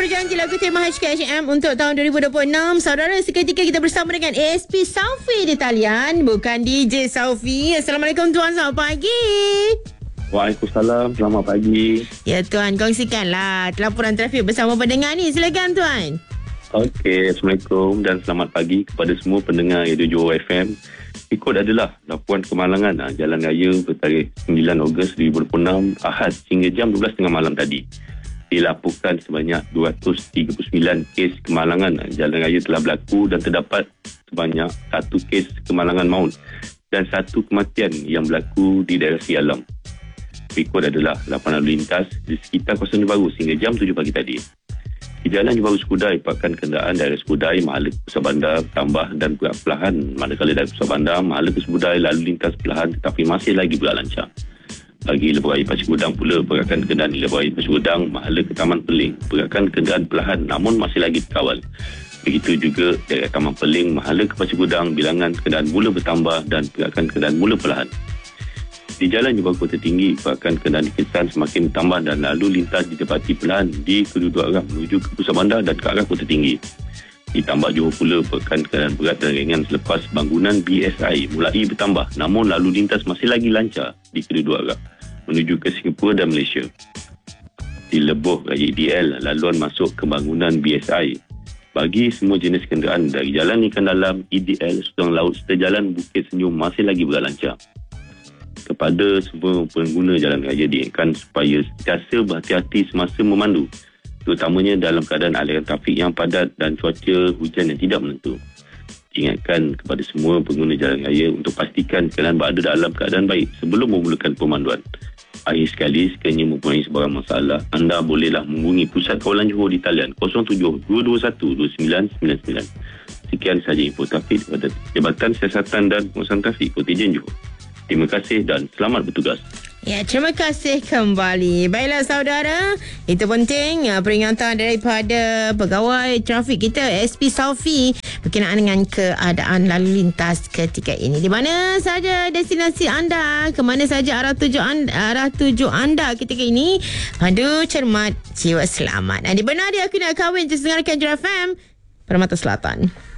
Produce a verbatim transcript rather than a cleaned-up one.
berjanji lagu tema H K H M untuk tahun dua ribu dua puluh enam. Saudara, seketika kita bersama dengan A S P Saufi di talian. Bukan D J Saufi. Assalamualaikum Tuan, selamat pagi. Waalaikumsalam, selamat pagi. Ya Tuan, kongsikanlah laporan trafik bersama pendengar ni. Silakan Tuan. Okey, Assalamualaikum dan selamat pagi kepada semua pendengar Radio Johor F M. Ikut adalah laporan kemalangan Jalan Raya bertarikh sembilan Ogos dua ribu dua puluh enam Ahad hingga jam dua belas tiga puluh malam tadi. Dilaporkan sebanyak dua ratus tiga puluh sembilan kes kemalangan jalan raya telah berlaku dan terdapat sebanyak satu kes kemalangan maut dan satu kematian yang berlaku di daerah Sialam. Berikut adalah laporan lalu lintas di sekitar kawasan Johor Bahru sehingga jam tujuh pagi tadi. Di Jalan Johor Bahru Skudai, pakan kenderaan daerah Skudai, Mahala ke Pusat Bandar bertambah dan bergerak perlahan. Manakala dari Pusat Bandar, Mahala ke Skudai lalu lintas perlahan tetapi masih lagi bergerak lancar. Bagi Lebuh Raya Pasir Gudang pula, pergerakan kenderaan di Lebuh Raya Pasir Gudang, Mahala ke Taman Peling, pergerakan kenderaan perlahan namun masih lagi terkawal. Begitu juga daerah Taman Peling, Mahala ke Pasir Gudang, bilangan kenderaan mula bertambah dan pergerakan kenderaan mula perlahan. Di Jalan Johor Bahru Kota Tinggi, pergerakan kenderaan di Kesan semakin bertambah dan lalu lintas didapati perlahan di kedua-dua arah menuju ke Pusat Bandar dan ke arah Kota Tinggi. Ditambah Johor pula pergerakan kenderaan berat dan ringan selepas bangunan B S I mulai bertambah namun lalu lintas masih lagi lancar di kedua-dua arah menuju ke Singapura dan Malaysia. Di Lebuh Raya E D L, laluan masuk ke bangunan B S I bagi semua jenis kenderaan dari Jalan Ikan Dalam, E D L, Sutang Laut serta Jalan Bukit Senyum masih lagi berlancar. Kepada semua pengguna jalan raya diingatkan supaya sentiasa berhati-hati semasa memandu, terutamanya dalam keadaan aliran trafik yang padat dan cuaca hujan yang tidak menentu. Ingatkan kepada semua pengguna jalan raya untuk pastikan kalian berada dalam keadaan baik sebelum memulakan pemanduan. Akhir sekali, sekiranya mempunyai sebarang masalah, anda bolehlah menghubungi Pusat Kawalan Johor di talian kosong tujuh dua dua satu dua sembilan sembilan sembilan. Sekian sahaja info trafik daripada Jabatan Siasatan dan Pengurusan Trafik Kota Jen Johor. Terima kasih dan selamat bertugas. Ya, terima kasih kembali. Baiklah saudara, itu penting ya, peringatan daripada pegawai trafik kita A S P Saufi berkenaan dengan keadaan lalu lintas ketika ini. Di mana saja destinasi anda, ke mana saja arah tuju anda, arah tuju anda ketika ini. Padu, cermat, jiwa selamat. Dan di benar dia aku nak kahwin, just dengarkan Johor F M Permata Selatan.